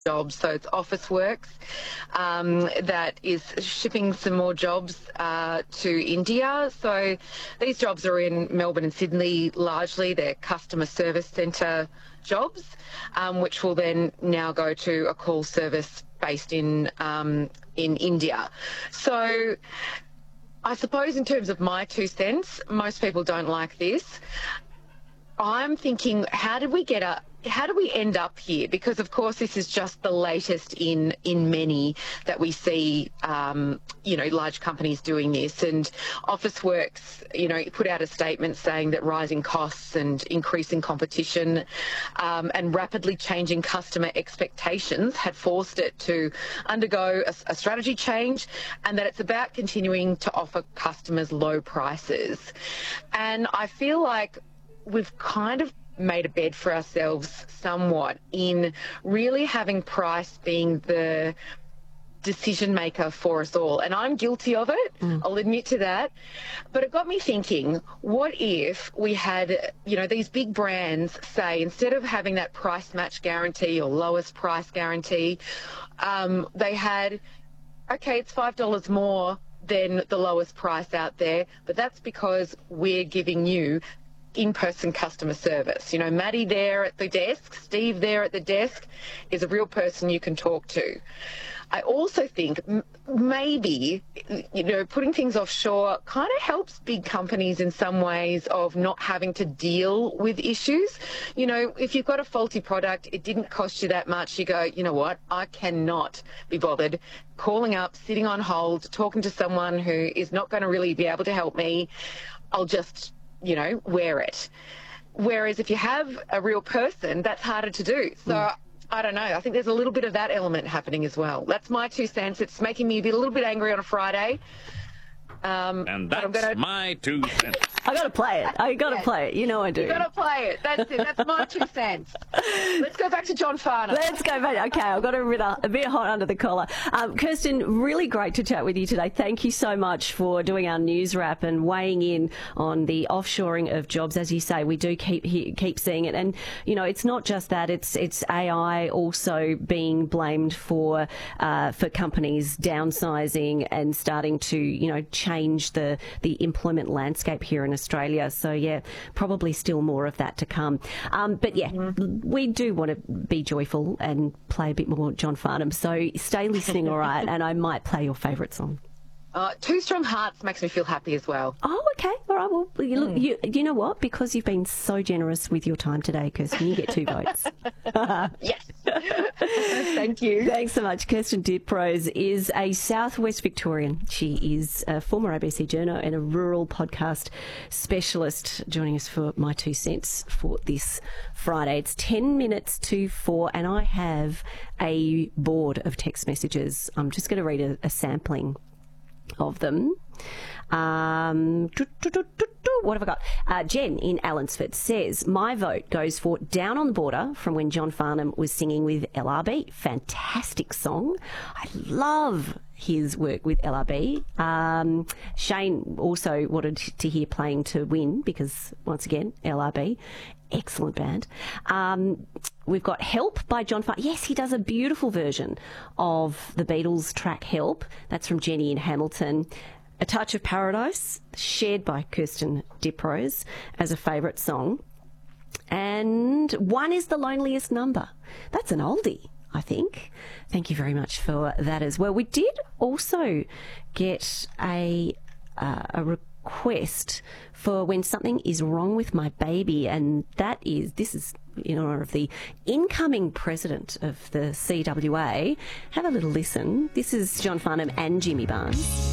jobs. So it's Officeworks that is shipping some more jobs to India. So these jobs are in Melbourne and Sydney largely. They're customer service centre jobs, which will then now go to a call service based in India. So I suppose in terms of my 2 cents, most people don't like this. I'm thinking, how did we end up here? Because of course this is just the latest in many that we see, large companies doing this. And Officeworks, put out a statement saying that rising costs and increasing competition and rapidly changing customer expectations had forced it to undergo a strategy change, and that it's about continuing to offer customers low prices. And I feel like we've kind of made a bed for ourselves somewhat in really having price being the decision maker for us all. And I'm guilty of it. I'll admit to that. But it got me thinking, what if we had, these big brands say, instead of having that price match guarantee or lowest price guarantee, they had, okay, it's $5 more than the lowest price out there, but that's because we're giving you in-person customer service. Maddie there at the desk, Steve there at the desk is a real person you can talk to. I also think maybe, putting things offshore kind of helps big companies in some ways of not having to deal with issues. If you've got a faulty product, it didn't cost you that much. You go, you know what, I cannot be bothered calling up, sitting on hold, talking to someone who is not going to really be able to help me. I'll just wear it. Whereas if you have a real person, that's harder to do. So I don't know. I think there's a little bit of that element happening as well. That's my 2 cents. It's making me a little bit angry on a Friday. And that's my 2 cents. I got to play it. I got to play it. I do. You got to play it. That's it. That's my 2 cents. Let's go back to John Farnham. Let's go back. Okay, I've got a bit hot under the collar. Kirsten, really great to chat with you today. Thank you so much for doing our news wrap and weighing in on the offshoring of jobs. As you say, we do keep seeing it, and it's not just that. It's AI also being blamed for companies downsizing and starting to change the employment landscape here in Australia. So yeah, probably still more of that to come. But yeah, we do want to be joyful and play a bit more John Farnham. So stay listening, all right? And I might play your favourite song. 2 Strong Hearts makes me feel happy as well. Oh, okay. All right. Well, you know what? Because you've been so generous with your time today, Kirsten, you get 2 votes. Yes. Thank you. Thanks so much. Kirsten Diprose is a Southwest Victorian. She is a former ABC journo and a rural podcast specialist, joining us for my 2 cents for this Friday. It's 10 minutes to 4, and I have a board of text messages. I'm just going to read a sampling of them. What have I got? Jen in Allansford says, my vote goes for Down on the Border from when John Farnham was singing with LRB. Fantastic song. I love his work with LRB. Shane also wanted to hear Playing to Win because, once again, LRB. Excellent band. We've got Help by John Farnham. Yes, he does a beautiful version of the Beatles track Help. That's from Jenny in Hamilton. A Touch of Paradise, shared by Kirsten Diprose as a favourite song. And One is the Loneliest Number. That's an oldie, I think. Thank you very much for that as well. We did also get a request for When Something Is Wrong with My Baby, and this is in honour of the incoming president of the CWA. Have a little listen. This is John Farnham and Jimmy Barnes.